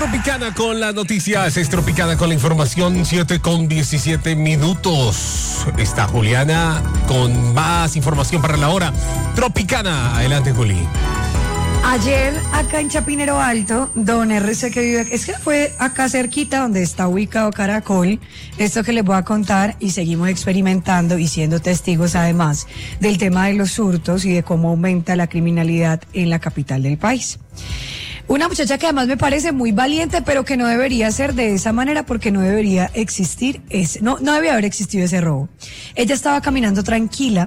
Tropicana con las noticias, es Tropicana con la información, 7:17. Está Juliana con más información para la hora. Tropicana, adelante, Juli. Ayer, acá en Chapinero Alto, don RC que vive, es que fue acá cerquita donde está ubicado Caracol, esto que les voy a contar, y seguimos experimentando y siendo testigos además del tema de los hurtos y de cómo aumenta la criminalidad en la capital del país. Una muchacha que además me parece muy valiente, pero que no debería ser de esa manera porque no debería existir no debía haber existido ese robo. Ella estaba caminando tranquila.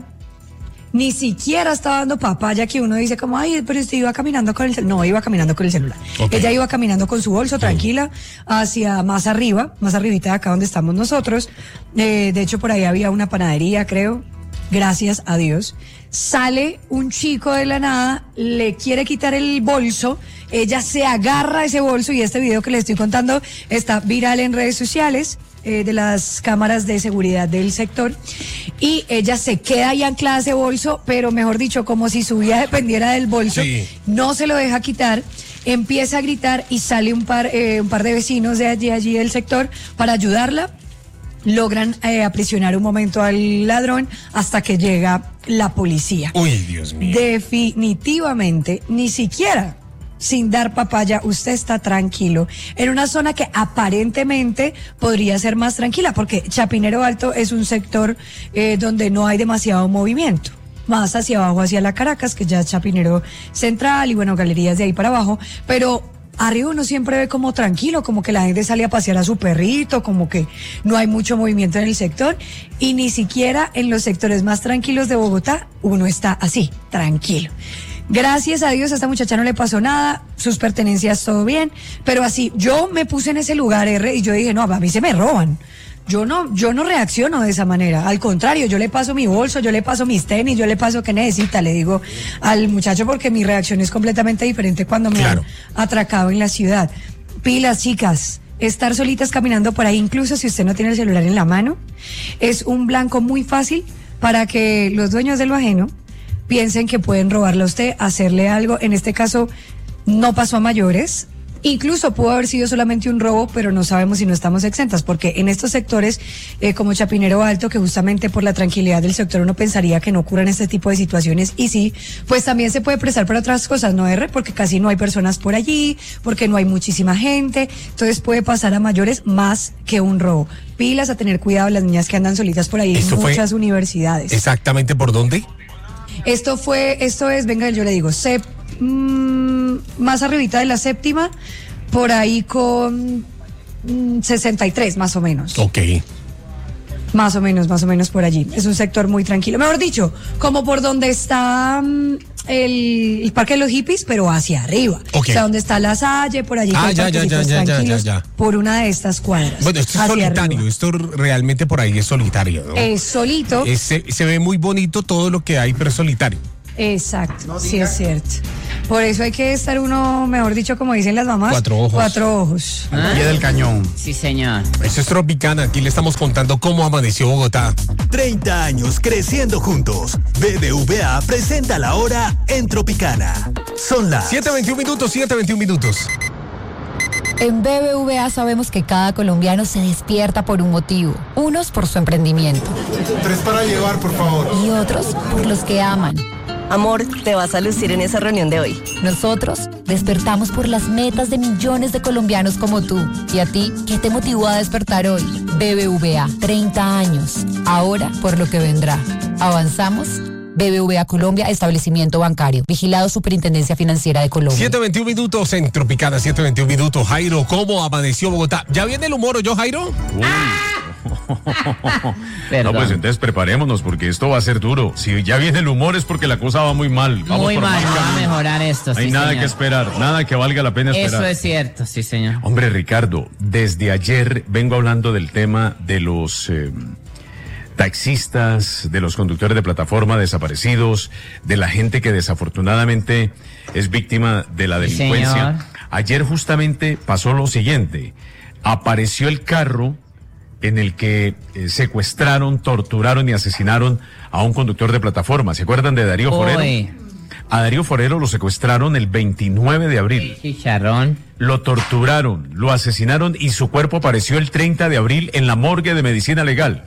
Ni siquiera estaba dando papaya, que uno dice como, ay, pero usted iba caminando con el celular. No, iba caminando con el celular. Okay. Ella iba caminando con su bolso, tranquila, hacia más arribita de acá donde estamos nosotros. De hecho, por ahí había una panadería, creo. Gracias a Dios. Sale un chico de la nada, le quiere quitar el bolso, ella se agarra ese bolso, y este video que les estoy contando está viral en redes sociales, de las cámaras de seguridad del sector, y ella se queda ahí anclada a ese bolso, pero mejor dicho, como si su vida dependiera del bolso, sí. No se lo deja quitar, empieza a gritar y sale un par de vecinos de allí del sector para ayudarla. Logran aprisionar un momento al ladrón hasta que llega la policía. Uy, Dios mío. Definitivamente, ni siquiera sin dar papaya, usted está tranquilo en una zona que aparentemente podría ser más tranquila, porque Chapinero Alto es un sector donde no hay demasiado movimiento. Más hacia abajo, hacia la Caracas, que ya es Chapinero Central, y bueno, galerías de ahí para abajo, pero arriba uno siempre ve como tranquilo, como que la gente sale a pasear a su perrito, como que no hay mucho movimiento en el sector, y ni siquiera en los sectores más tranquilos de Bogotá uno está así, tranquilo. Gracias a Dios a esta muchacha no le pasó nada, sus pertenencias todo bien, pero así, yo me puse en ese lugar, y yo dije, no, a mí se me roban. Yo no reacciono de esa manera, al contrario, yo le paso mi bolso, yo le paso mis tenis, yo le paso qué necesita, le digo al muchacho, porque mi reacción es completamente diferente cuando me han atracado en la ciudad. Pilas, chicas, estar solitas caminando por ahí, incluso si usted no tiene el celular en la mano, es un blanco muy fácil para que los dueños de lo ajeno piensen que pueden robarle a usted, hacerle algo. En este caso no pasó a mayores. Incluso pudo haber sido solamente un robo, pero no sabemos si no estamos exentas, porque en estos sectores como Chapinero Alto, que justamente por la tranquilidad del sector uno pensaría que no ocurran este tipo de situaciones, y sí, pues también se puede prestar para otras cosas, ¿no, R? Porque casi no hay personas por allí, porque no hay muchísima gente, entonces puede pasar a mayores más que un robo. Pilas, a tener cuidado las niñas que andan solitas por ahí en muchas universidades. ¿Exactamente por dónde? Esto es, venga, yo le digo, más arribita de la séptima, por ahí con 63 más o menos. Ok. Más o menos por allí. Es un sector muy tranquilo. Mejor dicho, como por donde está el Parque de los Hippies, pero hacia arriba. Okay. O sea, donde está La Salle, por allí. Ya. Por una de estas cuadras. Bueno, esto es solitario. Arriba. Esto realmente por ahí es solitario, ¿no? Es solito. Se ve muy bonito todo lo que hay, pero es solitario. Exacto, no, sí es cierto. Por eso hay que estar uno, mejor dicho, como dicen las mamás, 4 ojos. 4 ojos. Al pie del cañón. Sí, señor. Eso es Tropicana. Aquí le estamos contando cómo amaneció Bogotá. 30 años creciendo juntos. BBVA presenta la hora en Tropicana. Son las 7:21 minutos. En BBVA sabemos que cada colombiano se despierta por un motivo. Unos por su emprendimiento. 3 para llevar, por favor. Y otros por los que aman. Amor, te vas a lucir en esa reunión de hoy. Nosotros despertamos por las metas de millones de colombianos como tú. ¿Y a ti qué te motivó a despertar hoy? BBVA, 30 años. Ahora por lo que vendrá. ¿Avanzamos? BBVA Colombia, establecimiento bancario. Vigilado Superintendencia Financiera de Colombia. 7:21 minutos en Tropicana, 7:21 minutos. Jairo, ¿cómo amaneció Bogotá? ¿Ya viene el humor o yo, Jairo? No, pues entonces preparémonos porque esto va a ser duro. Si ya viene el humor es porque la cosa va muy mal. Vamos muy mal, va a mejorar esto. No hay nada que esperar, nada que valga la pena esperar. Eso es cierto, sí, señor. Hombre, Ricardo, desde ayer vengo hablando del tema de los taxistas, de los conductores de plataforma desaparecidos, de la gente que desafortunadamente es víctima de la delincuencia. Ayer justamente pasó lo siguiente. Apareció el carro en el que secuestraron, torturaron y asesinaron a un conductor de plataforma. ¿Se acuerdan de Darío Forero? A Darío Forero lo secuestraron el 29 de abril. Chicharrón. lo torturaron, lo asesinaron y su cuerpo apareció el 30 de abril en la morgue de Medicina Legal.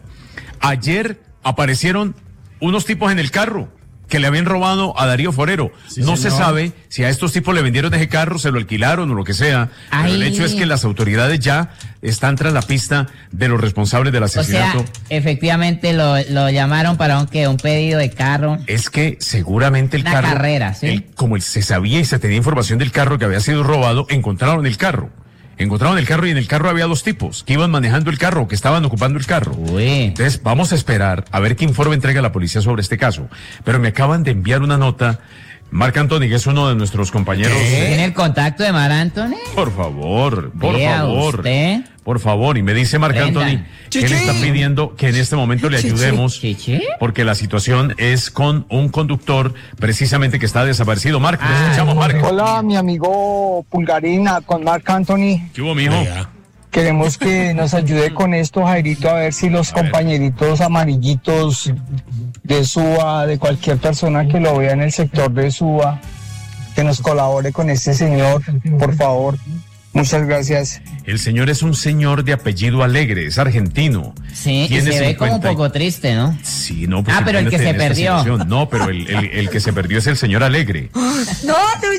Ayer aparecieron unos tipos en el carro que le habían robado a Darío Forero. Sí, no se sabe si a estos tipos le vendieron ese carro, se lo alquilaron o lo que sea. Pero el hecho es que las autoridades ya están tras la pista de los responsables del asesinato. O sea, efectivamente lo llamaron para un pedido de carro. Es que seguramente el carro... carrera, ¿sí? Como se sabía y se tenía información del carro que había sido robado, encontraron el carro y en el carro había dos tipos que iban manejando el carro, que estaban ocupando el carro. Uy. Entonces vamos a esperar a ver qué informe entrega la policía sobre este caso. Pero me acaban de enviar una nota, Marc Anthony, que es uno de nuestros compañeros. ¿Tiene el contacto de Marc Anthony? Por favor. ¿Usted? Por favor, y me dice Marc Anthony que él está pidiendo que en este momento le ayudemos porque la situación es con un conductor precisamente que está desaparecido. Marc, te escuchamos, Marc. Hola, mi amigo Pulgarina, con Marc Anthony. ¿Qué hubo, mijo? Queremos que nos ayude con esto, Jairito, a ver si los compañeritos amarillitos de Suba, de cualquier persona que lo vea en el sector de Suba, que nos colabore con este señor, por favor. Muchas gracias. El señor es un señor de apellido Alegre, es argentino. Sí, y se ve como un poco triste, ¿no? Sí, no. Pues pero el que se perdió. No, pero el que se perdió es el señor Alegre. No,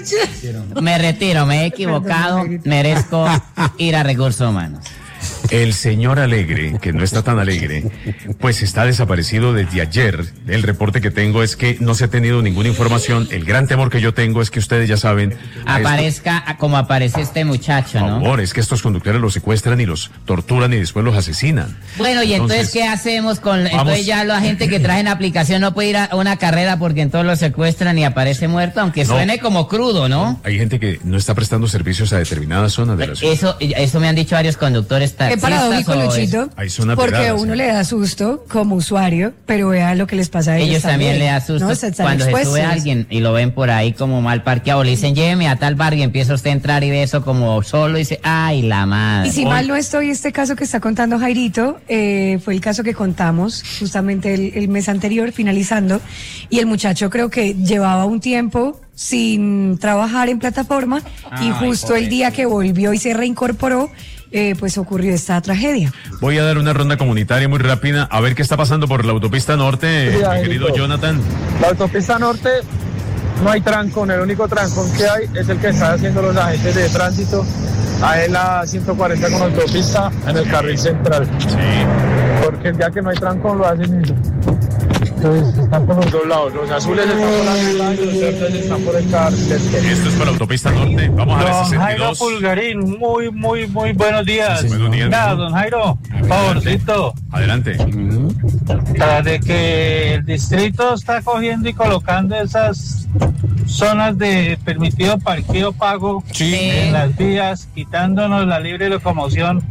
Lucho. Me retiro, me he equivocado, merezco ir a Recursos Humanos. El señor Alegre, que no está tan alegre, pues está desaparecido desde ayer. El reporte que tengo es que no se ha tenido ninguna información. El gran temor que yo tengo es que ustedes ya saben... Aparezca como aparece este muchacho, ¿no? Por favor, es que estos conductores los secuestran y los torturan y después los asesinan. Bueno, y entonces ¿qué hacemos con...? Entonces ya la gente que trae en aplicación no puede ir a una carrera porque entonces lo secuestran y aparece muerto, aunque suene como crudo, ¿no? Hay gente que no está prestando servicios a determinadas zonas de la ciudad. Eso me han dicho varios conductores. Qué paradójico, Luchito, porque uno le da susto como usuario, pero vea lo que les pasa a ellos. Ellos también le da susto cuando se sube alguien y lo ven por ahí como mal parqueado, le dicen lléveme a tal bar y empieza usted a entrar y ve eso como solo y dice, ay, la madre. Y si mal no estoy, este caso que está contando Jairito, fue el caso que contamos justamente el mes anterior, finalizando, y el muchacho creo que llevaba un tiempo sin trabajar en plataforma y justo el día que volvió y se reincorporó, pues ocurrió esta tragedia. Voy a dar una ronda comunitaria muy rápida a ver qué está pasando por la autopista norte, mi querido Jonathan. La autopista norte no hay trancón, el único trancón que hay es el que están haciendo los agentes de tránsito a la 140 con autopista en el carril central. Sí. Porque el día que no hay trancón lo hacen ellos. Entonces están por los dos lados, los azules están por la mitad y los verdes están por el carril. Esto es por la autopista norte, vamos a ver 62. Jairo Pulgarín, muy buenos días. Sí, buenos días. Nada, don Jairo, favorcito. Adelante. Tras de que el distrito está cogiendo y colocando esas zonas de permitido parqueo pago en las vías, quitándonos la libre locomoción,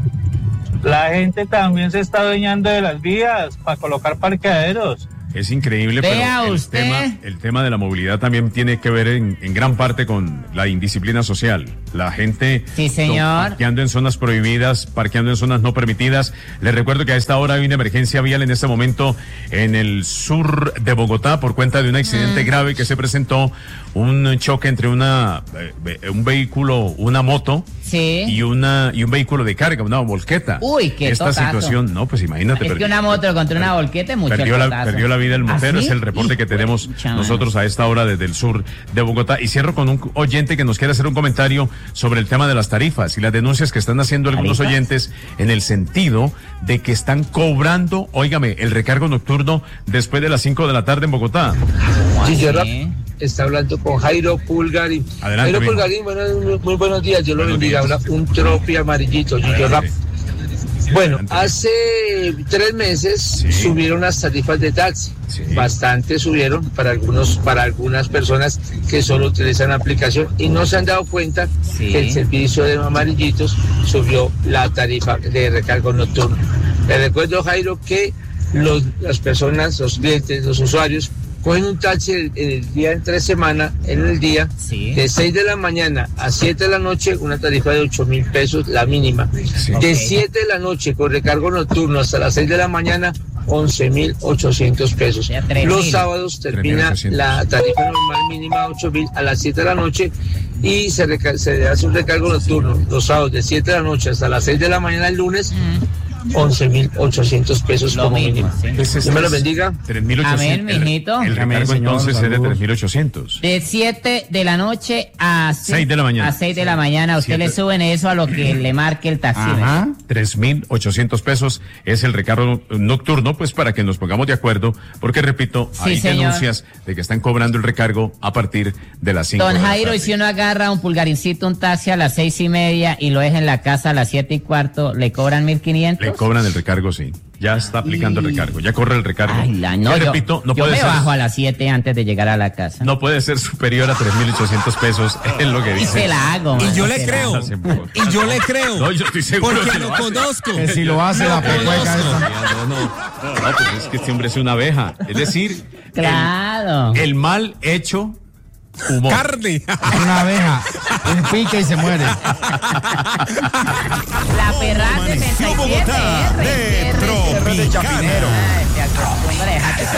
la gente también se está adueñando de las vías para colocar parqueaderos. Es increíble, pero el tema de la movilidad también tiene que ver en gran parte con la indisciplina social. La gente parqueando en zonas prohibidas, parqueando en zonas no permitidas. Les recuerdo que a esta hora hay una emergencia vial en este momento en el sur de Bogotá por cuenta de un accidente grave que se presentó, un choque entre un vehículo, una moto y un vehículo de carga, una volqueta. Uy, qué Esta situación, no, pues imagínate. Es que una moto contra una volqueta es mucho perdió la vida del motero. ¿Ah, sí? Es el reporte que tenemos nosotros a esta hora desde el sur de Bogotá. Y cierro con un oyente que nos quiere hacer un comentario sobre el tema de las tarifas y las denuncias que están haciendo algunos oyentes en el sentido de que están cobrando, óigame, el recargo nocturno después de las 5 de la tarde en Bogotá. Está hablando con Jairo Pulgarín. Adelante, Jairo Pulgarín, muy buenos días. Yo lo bendiga. Habla un tropi amarillito. Bueno, hace 3 meses subieron las tarifas de taxi. Bastante subieron para algunas personas que solo utilizan la aplicación y no se han dado cuenta que el servicio de amarillitos subió la tarifa de recargo nocturno. Les recuerdo, Jairo, que las personas, los clientes, los usuarios cogen un taxi el día entre semana, en el día, de 6 de la mañana a 7 de la noche, una tarifa de 8.000 pesos, la mínima. De 7 de la noche con recargo nocturno hasta las 6 de la mañana, 11.800 pesos. Los sábados termina la tarifa normal mínima 8.000 a las 7 de la noche y se hace un recargo nocturno los sábados de 7 de la noche hasta las 6 de la mañana el lunes. 11.800 pesos como mínimo. Dios me lo bendiga. 3.800. Amén, mijito. El recargo entonces es de 3.800. De 7 de la noche a 6 de la mañana. A 6 de la mañana. Usted le suben eso a lo que le marque el taxímetro. 3.800 pesos es el recargo nocturno, pues para que nos pongamos de acuerdo, porque repito, hay denuncias de que están cobrando el recargo a partir de las 5 de la tarde. Don Jairo, y si uno agarra un pulgarincito, un taxi a las 6:30 y lo deja en la casa a las 7:15, ¿le cobran 1.500? Le cobran el recargo, sí. Ya está aplicando el recargo, ya corre el recargo. Ay, repito, no puede ser. Yo me bajo a las 7 antes de llegar a la casa. No puede ser superior a 3.800 pesos, es lo que dice. Y se la hago, man. Y yo le creo. Y yo le creo. No, yo estoy seguro porque que lo conozco. Que si lo hace la pecueca No, pues es que este hombre es una abeja. Es decir, claro. El mal hecho humor. Carne. Una abeja. Un pica y se muere. La perra 77 de Tropicana.